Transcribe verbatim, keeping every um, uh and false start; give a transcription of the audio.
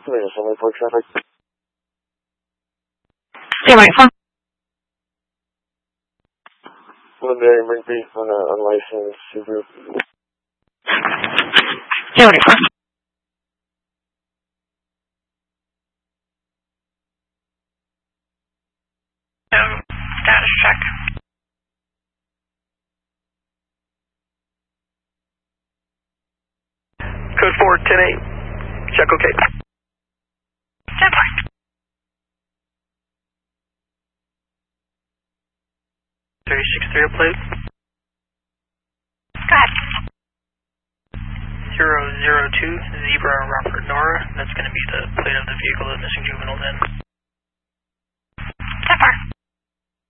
Assembly Park traffic. Yeah, right, fine. Woodbury Rigby on an unlicensed Subaru. Yeah, right, fine. Um, status check. Code four, ten eight. Check okay. ten five. three six three plate. Go ahead. zero zero two, Zebra Robert Nora. That's going to be the plate of the vehicle the missing juvenile then.